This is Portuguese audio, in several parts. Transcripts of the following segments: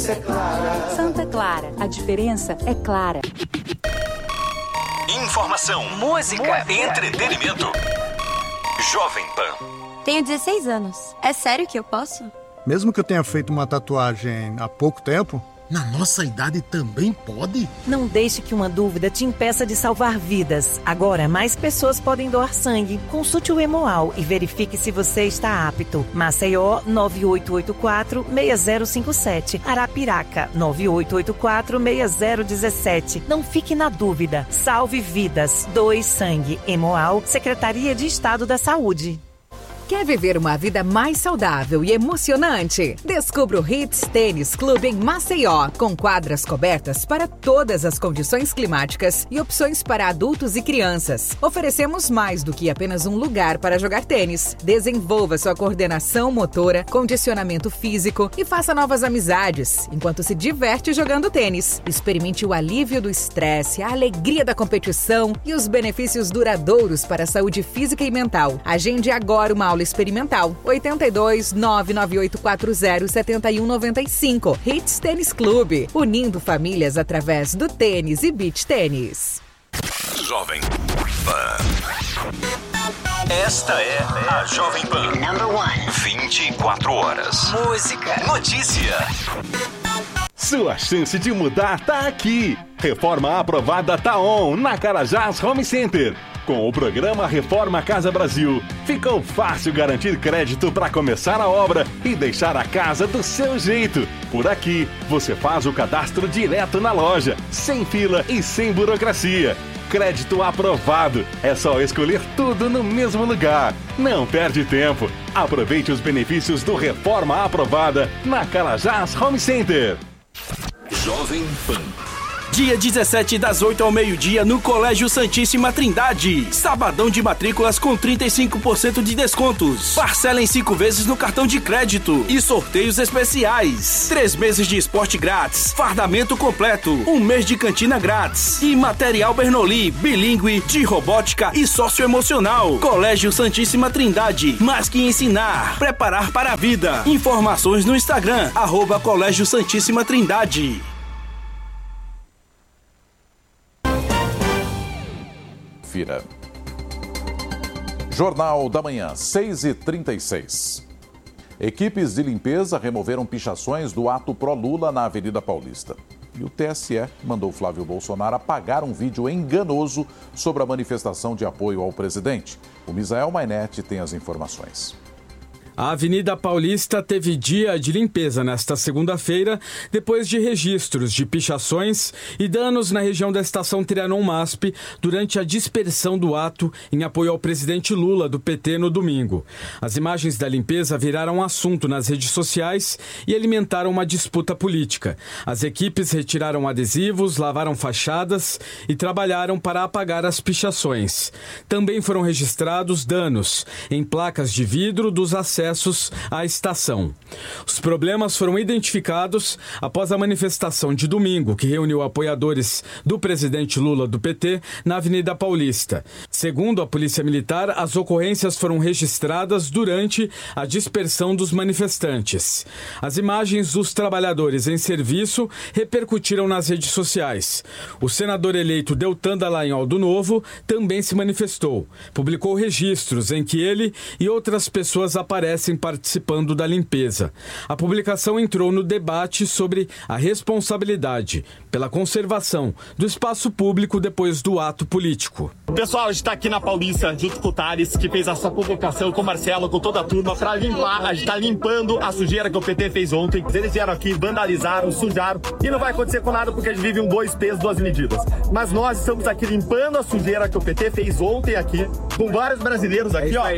diferença é clara. Santa Clara, a diferença é clara. Informação, música, entretenimento. Jovem Pan. Tenho 16 anos. É sério que eu posso? Mesmo que eu tenha feito uma tatuagem há pouco tempo... Na nossa idade também pode? Não deixe que uma dúvida te impeça de salvar vidas. Agora, mais pessoas podem doar sangue. Consulte o Hemoal e verifique se você está apto. Maceió, 9884-6057. Arapiraca, 9884-6017. Não fique na dúvida. Salve vidas. Doe sangue. Hemoal, Secretaria de Estado da Saúde. Quer viver uma vida mais saudável e emocionante? Descubra o Hits Tênis Clube em Maceió, com quadras cobertas para todas as condições climáticas e opções para adultos e crianças. Oferecemos mais do que apenas um lugar para jogar tênis. Desenvolva sua coordenação motora, condicionamento físico e faça novas amizades, enquanto se diverte jogando tênis. Experimente o alívio do estresse, a alegria da competição e os benefícios duradouros para a saúde física e mental. Agende agora uma aula experimental. 82-99840-7195. Hits Tênis Clube. Unindo famílias através do tênis e beach tênis. Jovem Pan. Esta é a Jovem Pan. Number 1. 24 horas. Música. Notícia. Sua chance de mudar tá aqui. Reforma aprovada tá on na Carajás Home Center. Com o programa Reforma Casa Brasil, ficou fácil garantir crédito para começar a obra e deixar a casa do seu jeito. Por aqui, você faz o cadastro direto na loja, sem fila e sem burocracia. Crédito aprovado. É só escolher tudo no mesmo lugar. Não perde tempo. Aproveite os benefícios do Reforma Aprovada na Carajás Home Center. Jovem Pan. Dia 17, das 8 ao meio-dia, no Colégio Santíssima Trindade. Sabadão de matrículas com 35% de descontos. Parcela em 5 vezes no cartão de crédito. E sorteios especiais. 3 meses de esporte grátis. Fardamento completo. 1 mês de cantina grátis. E material Bernoulli, bilíngue, de robótica e socioemocional. Colégio Santíssima Trindade. Mais que ensinar, preparar para a vida. Informações no Instagram, @Colégio Santíssima Trindade. Jornal da Manhã, 6h36. Equipes de limpeza removeram pichações do ato pró-Lula na Avenida Paulista. E o TSE mandou Flávio Bolsonaro apagar um vídeo enganoso sobre a manifestação de apoio ao presidente. O Misael Mainetti tem as informações. A Avenida Paulista teve dia de limpeza nesta segunda-feira, depois de registros de pichações e danos na região da estação Trianon-MASP durante a dispersão do ato em apoio ao presidente Lula do PT no domingo. As imagens da limpeza viraram assunto nas redes sociais e alimentaram uma disputa política. As equipes retiraram adesivos, lavaram fachadas e trabalharam para apagar as pichações. Também foram registrados danos em placas de vidro dos acessos à estação. Os problemas foram identificados após a manifestação de domingo, que reuniu apoiadores do presidente Lula do PT na Avenida Paulista. Segundo a Polícia Militar, as ocorrências foram registradas durante a dispersão dos manifestantes. As imagens dos trabalhadores em serviço repercutiram nas redes sociais. O senador eleito Deltan Dallagnol do Novo também se manifestou. Publicou registros em que ele e outras pessoas aparecem participando da limpeza. A publicação entrou no debate sobre a responsabilidade pela conservação do espaço público depois do ato político. Pessoal, a gente está aqui na Paulista, junto com o Thales, que fez essa convocação com o Marcelo, com toda a turma, para limpar. A gente está limpando a sujeira que o PT fez ontem. Eles vieram aqui, vandalizaram, sujaram, e não vai acontecer com nada porque a gente vive um 2 pesos, 2 medidas. Mas nós estamos aqui limpando a sujeira que o PT fez ontem aqui, com vários brasileiros aqui, ó.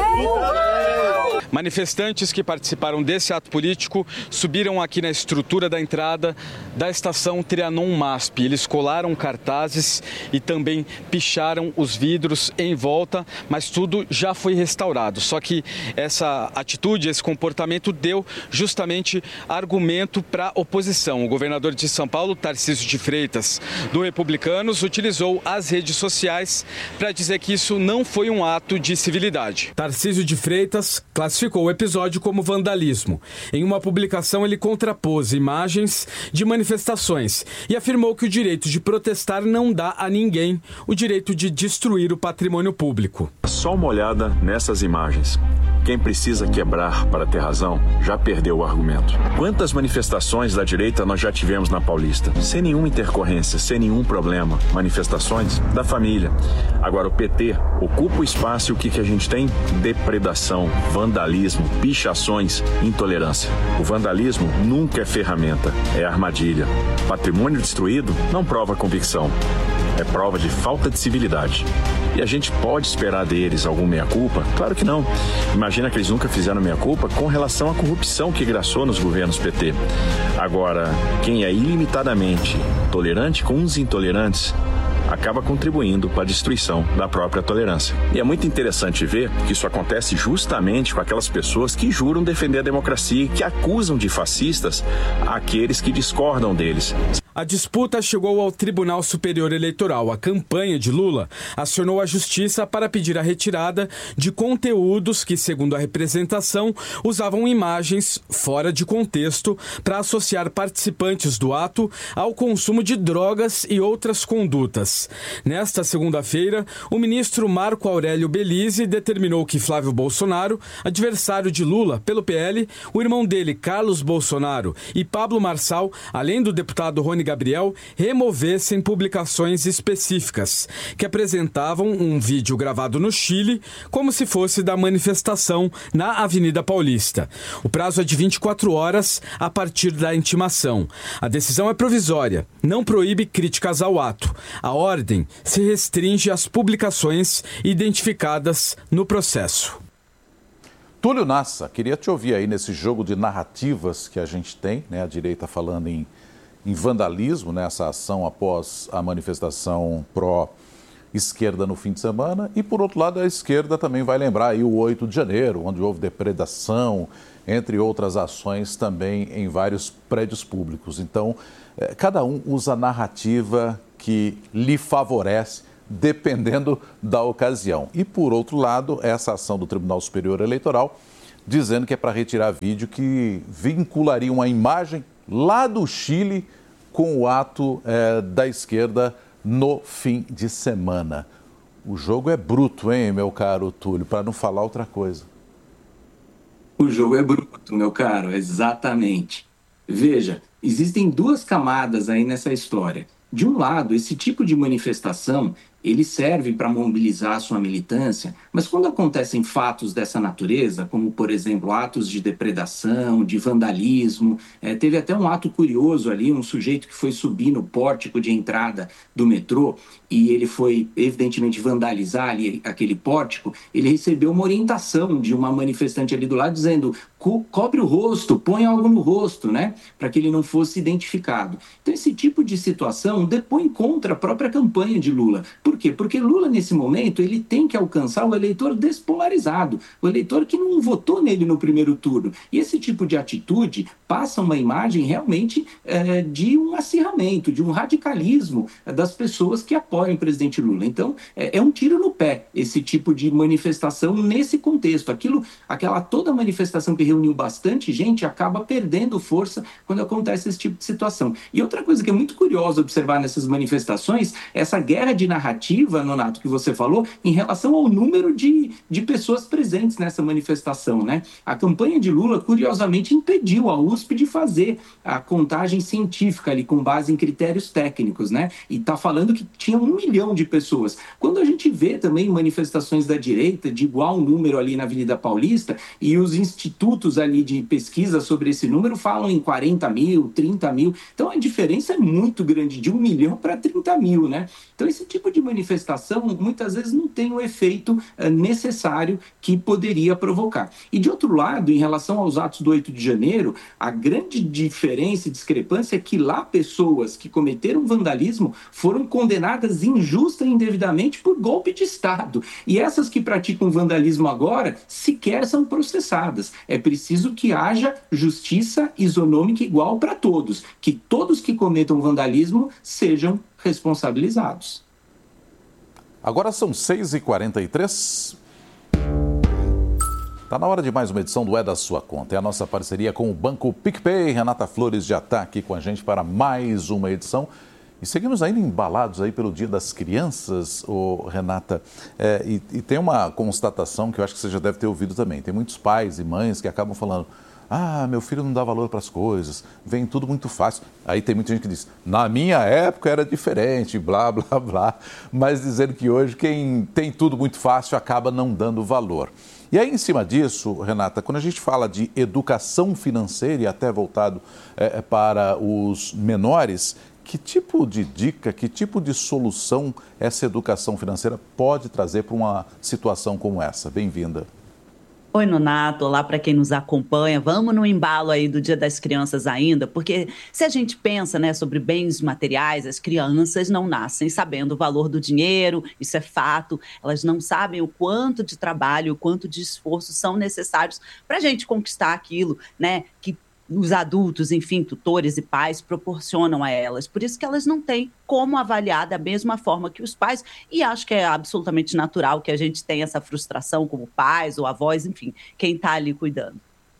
Manifestantes que participaram desse ato político subiram aqui na estrutura da entrada da estação Trianon-MASP. Eles colaram cartazes e também picharam os vidros em volta, mas tudo já foi restaurado. Só que essa atitude, esse comportamento deu justamente argumento para a oposição. O governador de São Paulo, Tarcísio de Freitas, do Republicanos, utilizou as redes sociais para dizer que isso não foi um ato de civilidade. Tarcísio de Freitas classificou classificou o episódio como vandalismo. Em uma publicação, ele contrapôs imagens de manifestações e afirmou que o direito de protestar não dá a ninguém o direito de destruir o patrimônio público. Só uma olhada nessas imagens. Quem precisa quebrar para ter razão já perdeu o argumento. Quantas manifestações da direita nós já tivemos na Paulista? Sem nenhuma intercorrência, sem nenhum problema. Manifestações da família. Agora o PT ocupa o espaço e o que a gente tem? Depredação, vandalismo, pichações, intolerância. O vandalismo nunca é ferramenta, é armadilha. Patrimônio destruído não prova convicção. É prova de falta de civilidade. E a gente pode esperar deles algum meia-culpa? Claro que não. Imagina que eles nunca fizeram meia-culpa com relação à corrupção que graçou nos governos PT. Agora, quem é ilimitadamente tolerante com os intolerantes acaba contribuindo para a destruição da própria tolerância. E é muito interessante ver que isso acontece justamente com aquelas pessoas que juram defender a democracia e que acusam de fascistas aqueles que discordam deles. A disputa chegou ao Tribunal Superior Eleitoral. A campanha de Lula acionou a Justiça para pedir a retirada de conteúdos que, segundo a representação, usavam imagens fora de contexto para associar participantes do ato ao consumo de drogas e outras condutas. Nesta segunda-feira, o ministro Marco Aurélio Belize determinou que Flávio Bolsonaro, adversário de Lula pelo PL, o irmão dele, Carlos Bolsonaro, e Pablo Marçal, além do deputado Rony Gabriel, removessem publicações específicas que apresentavam um vídeo gravado no Chile como se fosse da manifestação na Avenida Paulista. O prazo é de 24 horas a partir da intimação. A decisão é provisória, não proíbe críticas ao ato. A ordem se restringe às publicações identificadas no processo. Túlio Nassa, queria te ouvir aí nesse jogo de narrativas que a gente tem, né? A direita falando em vandalismo, nessa ação após a manifestação pró-esquerda no fim de semana. E, por outro lado, a esquerda também vai lembrar aí o 8 de janeiro, onde houve depredação, entre outras ações também em vários prédios públicos. Então, cada um usa a narrativa que lhe favorece, dependendo da ocasião. E, por outro lado, essa ação do Tribunal Superior Eleitoral, dizendo que é para retirar vídeo que vincularia uma imagem lá do Chile com o ato da esquerda no fim de semana. O jogo é bruto, hein, meu caro Túlio, para não falar outra coisa. O jogo é bruto, meu caro, exatamente. Veja, existem duas camadas aí nessa história. De um lado, esse tipo de manifestação, ele serve para mobilizar a sua militância, mas quando acontecem fatos dessa natureza, como, por exemplo, atos de depredação, de vandalismo, teve até um ato curioso ali, um sujeito que foi subir no pórtico de entrada do metrô e ele foi, evidentemente, vandalizar ali aquele pórtico, ele recebeu uma orientação de uma manifestante ali do lado dizendo: cobre o rosto, põe algo no rosto, né, para que ele não fosse identificado. Então, esse tipo de situação depõe contra a própria campanha de Lula. Por quê? Porque Lula, nesse momento, ele tem que alcançar o eleitor despolarizado, o eleitor que não votou nele no primeiro turno. E esse tipo de atitude passa uma imagem realmente de um acirramento, de um radicalismo das pessoas que apoiam o presidente Lula. Então, é um tiro no pé esse tipo de manifestação nesse contexto. Aquela toda manifestação que reuniu bastante gente acaba perdendo força quando acontece esse tipo de situação. E outra coisa que é muito curiosa observar nessas manifestações é essa guerra de narrativa, Nonato, que você falou, em relação ao número de pessoas presentes nessa manifestação, né? A campanha de Lula, curiosamente, impediu a USP de fazer a contagem científica ali com base em critérios técnicos, né? E está falando que tinha 1 milhão de pessoas. Quando a gente vê também manifestações da direita de igual número ali na Avenida Paulista e os institutos ali de pesquisa sobre esse número falam em 40 mil, 30 mil. Então a diferença é muito grande, de 1 milhão para 30 mil, né? Então esse tipo de manifestação muitas vezes não tem o efeito necessário que poderia provocar. E de outro lado, em relação aos atos do 8 de janeiro, a grande diferença e discrepância é que lá pessoas que cometeram vandalismo foram condenadas injusta e indevidamente por golpe de Estado. E essas que praticam vandalismo agora sequer são processadas. É preciso que haja justiça isonômica igual para todos, que todos que cometam vandalismo sejam responsabilizados. Agora são 6h43. Está na hora de mais uma edição do É da Sua Conta. É a nossa parceria com o Banco PicPay. Renata Flores já está aqui com a gente para mais uma edição. E seguimos ainda embalados aí pelo Dia das Crianças, Renata. E tem uma constatação que eu acho que você já deve ter ouvido também. Tem muitos pais e mães que acabam falando: meu filho não dá valor para as coisas, vem tudo muito fácil. Aí tem muita gente que diz: na minha época era diferente, blá, blá, blá. Mas dizendo que hoje quem tem tudo muito fácil acaba não dando valor. E aí, em cima disso, Renata, quando a gente fala de educação financeira e até voltado para os menores, que tipo de dica, que tipo de solução essa educação financeira pode trazer para uma situação como essa? Bem-vinda. Oi, Nonato, olá para quem nos acompanha. Vamos no embalo aí do Dia das Crianças ainda, porque se a gente pensa, né, sobre bens materiais, as crianças não nascem sabendo o valor do dinheiro, isso é fato. Elas não sabem o quanto de trabalho, o quanto de esforço são necessários para a gente conquistar aquilo, né, que os adultos, enfim, tutores e pais proporcionam a elas. Por isso que elas não têm como avaliar da mesma forma que os pais, e acho que é absolutamente natural que a gente tenha essa frustração como pais ou avós, enfim, quem está ali cuidando.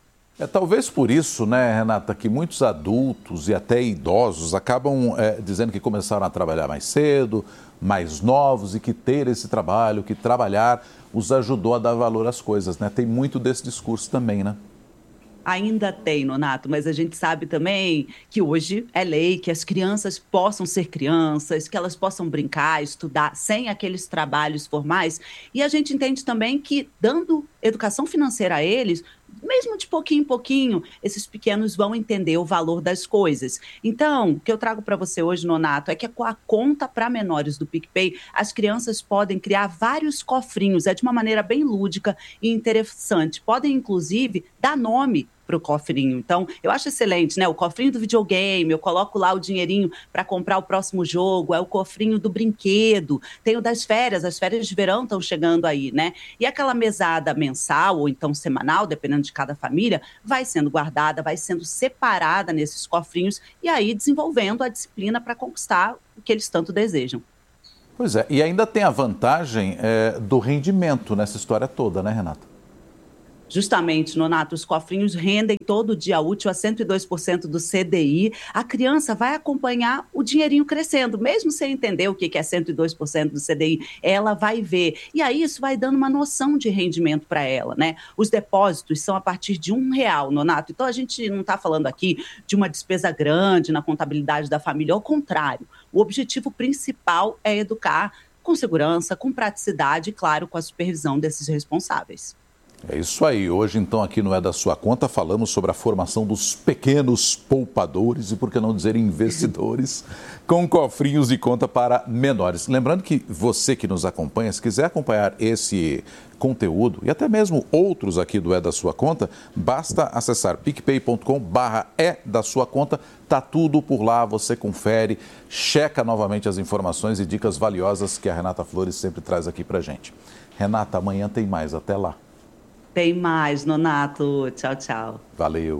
Talvez por isso, né, Renata, que muitos adultos e até idosos acabam dizendo que começaram a trabalhar mais cedo, mais novos, e que ter esse trabalho, que trabalhar os ajudou a dar valor às coisas, né? Tem muito desse discurso também, né? Ainda tem, Nonato, mas a gente sabe também que hoje é lei que as crianças possam ser crianças, que elas possam brincar, estudar sem aqueles trabalhos formais. E a gente entende também que, dando educação financeira a eles, mesmo de pouquinho em pouquinho, esses pequenos vão entender o valor das coisas. Então, o que eu trago para você hoje, Nonato, é que com a conta para menores do PicPay, as crianças podem criar vários cofrinhos, de uma maneira bem lúdica e interessante. Podem, inclusive, dar nome para o cofrinho. Então, eu acho excelente, né? O cofrinho do videogame, eu coloco lá o dinheirinho para comprar o próximo jogo, é o cofrinho do brinquedo, tem o das férias, as férias de verão estão chegando aí, né? E aquela mesada mensal ou então semanal, dependendo de cada família, vai sendo guardada, vai sendo separada nesses cofrinhos e aí desenvolvendo a disciplina para conquistar o que eles tanto desejam. Pois é, e ainda tem a vantagem do rendimento nessa história toda, né, Renata? Justamente, Nonato, os cofrinhos rendem todo dia útil a 102% do CDI. A criança vai acompanhar o dinheirinho crescendo, mesmo sem entender o que é 102% do CDI, ela vai ver. E aí isso vai dando uma noção de rendimento para ela, né? Os depósitos são a partir de R$1, Nonato. Então a gente não está falando aqui de uma despesa grande na contabilidade da família, ao contrário. O objetivo principal é educar com segurança, com praticidade e, claro, com a supervisão desses responsáveis. É isso aí. Hoje, então, aqui no É da Sua Conta, falamos sobre a formação dos pequenos poupadores e, por que não dizer, investidores, com cofrinhos de conta para menores. Lembrando que você que nos acompanha, se quiser acompanhar esse conteúdo e até mesmo outros aqui do É da Sua Conta, basta acessar picpay.com/é da sua conta. Tá tudo por lá, você confere, checa novamente as informações e dicas valiosas que a Renata Flores sempre traz aqui pra gente. Renata, amanhã tem mais. Até lá. Tem mais, Nonato. Tchau, tchau. Valeu.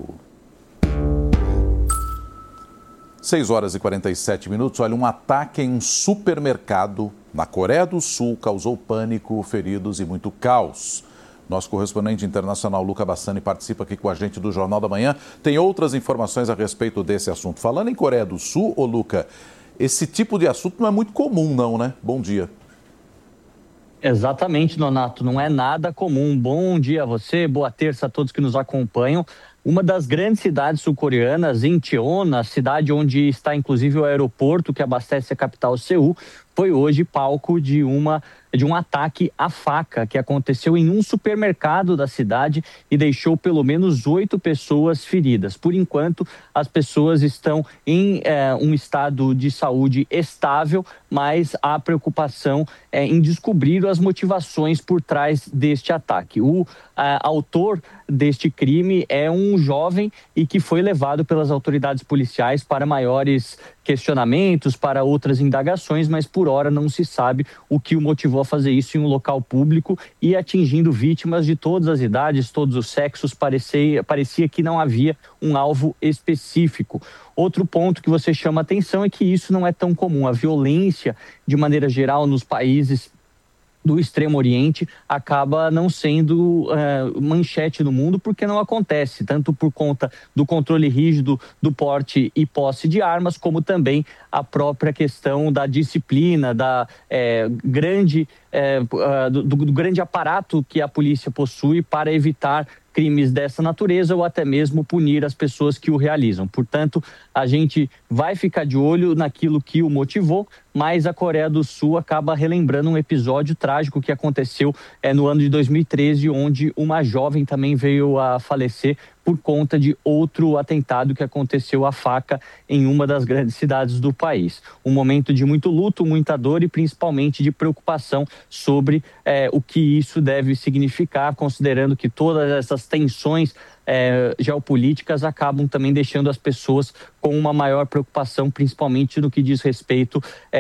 6h47. Olha, um ataque em um supermercado na Coreia do Sul causou pânico, feridos e muito caos. Nosso correspondente internacional, Luca Bassani, participa aqui com a gente do Jornal da Manhã. Tem outras informações a respeito desse assunto. Falando em Coreia do Sul, ô Luca, esse tipo de assunto não é muito comum, não, né? Bom dia. Exatamente, Nonato, não é nada comum. Bom dia a você, boa terça a todos que nos acompanham. Uma das grandes cidades sul-coreanas, Incheon, a cidade onde está inclusive o aeroporto que abastece a capital Seul, foi hoje palco de um ataque à faca que aconteceu em um supermercado da cidade e deixou pelo menos 8 pessoas feridas. Por enquanto, as pessoas estão em um estado de saúde estável, mas há preocupação em descobrir as motivações por trás deste ataque. O autor deste crime é um jovem e que foi levado pelas autoridades policiais para maiores questionamentos, para outras indagações, mas por hora não se sabe o que o motivou a fazer isso em um local público e atingindo vítimas de todas as idades, todos os sexos. Parecia que não havia um alvo específico. Outro ponto que você chama atenção é que isso não é tão comum. A violência, de maneira geral, nos países do Extremo Oriente acaba não sendo manchete no mundo, porque não acontece, tanto por conta do controle rígido do porte e posse de armas, como também a própria questão da disciplina, do grande aparato que a polícia possui para evitar crimes dessa natureza ou até mesmo punir as pessoas que o realizam. Portanto, a gente vai ficar de olho naquilo que o motivou, mas a Coreia do Sul acaba relembrando um episódio trágico que aconteceu no ano de 2013, onde uma jovem também veio a falecer por conta de outro atentado que aconteceu à faca em uma das grandes cidades do país. Um momento de muito luto, muita dor e principalmente de preocupação sobre o que isso deve significar, considerando que todas essas tensões geopolíticas acabam também deixando as pessoas com uma maior preocupação, principalmente no que diz respeito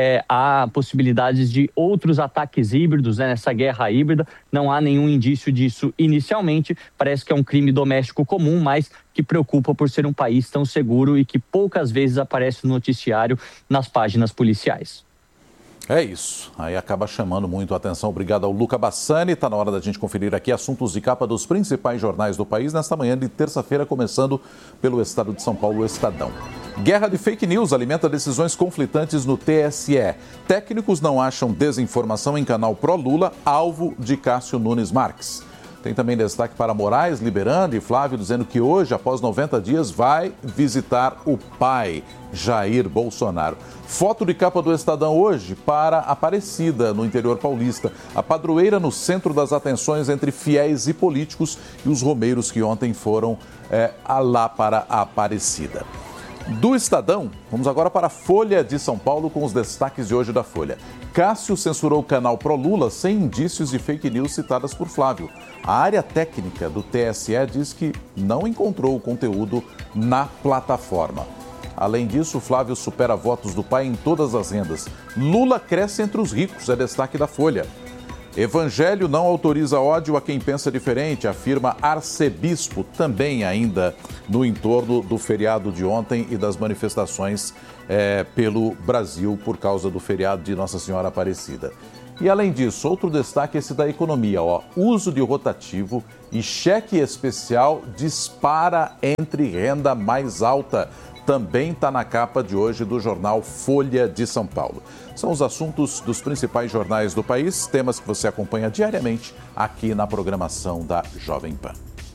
a possibilidades de outros ataques híbridos, nessa guerra híbrida. Não há nenhum indício disso inicialmente, parece que é um crime doméstico comum, mas que preocupa por ser um país tão seguro e que poucas vezes aparece no noticiário, nas páginas policiais. É isso, aí acaba chamando muito a atenção. Obrigado ao Luca Bassani. Está na hora da gente conferir aqui assuntos de capa dos principais jornais do país nesta manhã de terça-feira, começando pelo estado de São Paulo, o Estadão. Guerra de fake news alimenta decisões conflitantes no TSE. Técnicos não acham desinformação em canal pró-Lula, alvo de Cássio Nunes Marques. Tem também destaque para Moraes liberando e Flávio dizendo que hoje, após 90 dias, vai visitar o pai, Jair Bolsonaro. Foto de capa do Estadão hoje para Aparecida, no interior paulista. A padroeira no centro das atenções entre fiéis e políticos e os romeiros que ontem foram lá para a Aparecida. Do Estadão, vamos agora para a Folha de São Paulo com os destaques de hoje da Folha. Cássio censurou o canal pró-Lula sem indícios de fake news citadas por Flávio. A área técnica do TSE diz que não encontrou o conteúdo na plataforma. Além disso, Flávio supera votos do pai em todas as rendas. Lula cresce entre os ricos, é destaque da Folha. Evangelho não autoriza ódio a quem pensa diferente, afirma arcebispo, também ainda no entorno do feriado de ontem e das manifestações pelo Brasil por causa do feriado de Nossa Senhora Aparecida. E além disso, outro destaque é esse da economia. Uso de rotativo e cheque especial dispara entre renda mais alta. Também está na capa de hoje do jornal Folha de São Paulo. São os assuntos dos principais jornais do país, temas que você acompanha diariamente aqui na programação da Jovem Pan.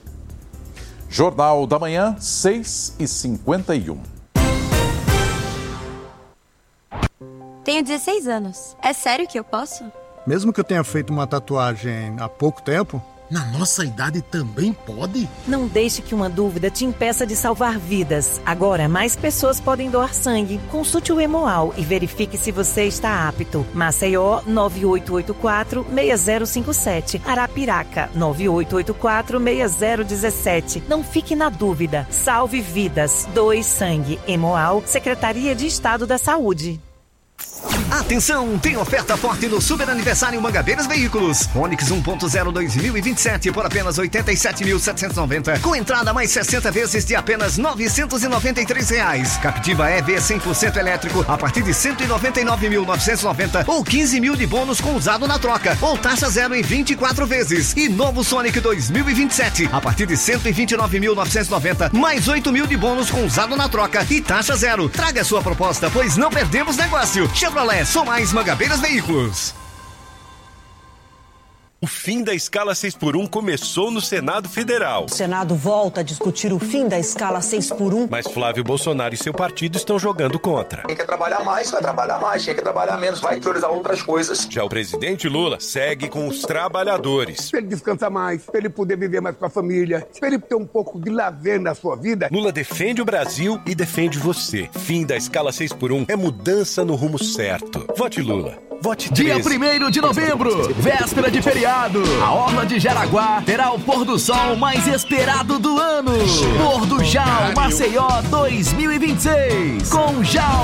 Jornal da Manhã, 6h51. Tenho 16 anos. É sério que eu posso? Mesmo que eu tenha feito uma tatuagem há pouco tempo? Na nossa idade também pode? Não deixe que uma dúvida te impeça de salvar vidas. Agora, mais pessoas podem doar sangue. Consulte o Hemoal e verifique se você está apto. Maceió, 9884-6057. Arapiraca, 9884-6017. Não fique na dúvida. Salve vidas. Doe sangue. Hemoal, Secretaria de Estado da Saúde. Atenção, tem oferta forte no Super Aniversário Mangabeiras Veículos. Onix 1.0 2027 por apenas R$ 87.790, com entrada mais 60 vezes de apenas R$ 993. Captiva EV 100% elétrico a partir de R$ 199.990 ou 15 mil de bônus com usado na troca, ou taxa zero em 24 vezes. E novo Sonic 2027 a partir de R$ 129.990 mais 8 mil de bônus com usado na troca e taxa zero. Traga sua proposta, pois não perdemos negócio. Chevrolet, só mais Mangabeiras Veículos. O fim da escala 6x1 começou no Senado Federal. O Senado volta a discutir o fim da escala 6x1. Mas Flávio Bolsonaro e seu partido estão jogando contra. Quem quer trabalhar mais, vai trabalhar mais. Quem quer trabalhar menos, vai priorizar outras coisas. Já o presidente Lula segue com os trabalhadores. Para ele descansar mais, para ele poder viver mais com a família, para ele ter um pouco de lazer na sua vida. Lula defende o Brasil e defende você. Fim da escala 6x1 é mudança no rumo certo. Vote Lula. Vote 13. Dia 1º de novembro, véspera de feriado. A orla de Jaraguá terá o pôr do sol mais esperado do ano. Pôr do Jal Maceió 2026. Com Jal,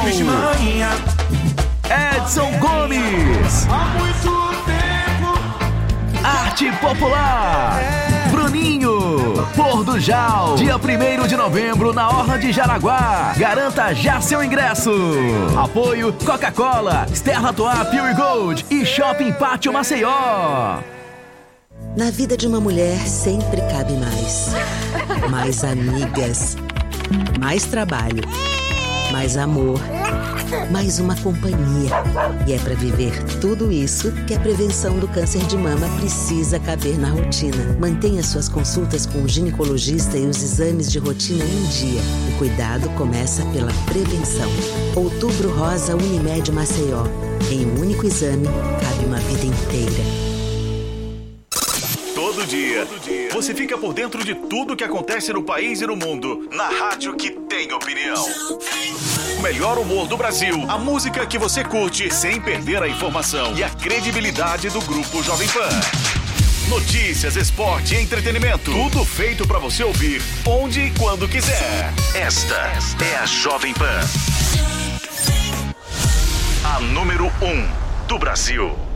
Edson Gomes, há muito tempo. Arte Popular, Bruninho, Pôr do Jal, dia 1º de novembro na Orla de Jaraguá. Garanta já seu ingresso. Apoio Coca-Cola, Stella Artois Pure Gold e Shopping Pátio Maceió. Na vida de uma mulher sempre cabe mais. Mais amigas, mais trabalho, mais amor, mais uma companhia. E é para viver tudo isso que a prevenção do câncer de mama precisa caber na rotina. Mantenha suas consultas com o ginecologista e os exames de rotina em dia. O cuidado começa pela prevenção. Outubro Rosa Unimed Maceió. Em um único exame, cabe uma vida inteira. Todo dia, você fica por dentro de tudo que acontece no país e no mundo, na rádio que tem opinião. O melhor humor do Brasil, a música que você curte sem perder a informação e a credibilidade do Grupo Jovem Pan. Notícias, esporte e entretenimento, tudo feito pra você ouvir onde e quando quiser. Esta é a Jovem Pan. A número 1 do Brasil.